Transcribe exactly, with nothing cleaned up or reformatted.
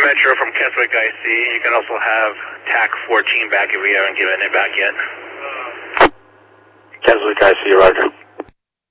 Metro from Keswick I C. You can also have T A C fourteen back if we haven't given it back yet. Keswick I C, roger.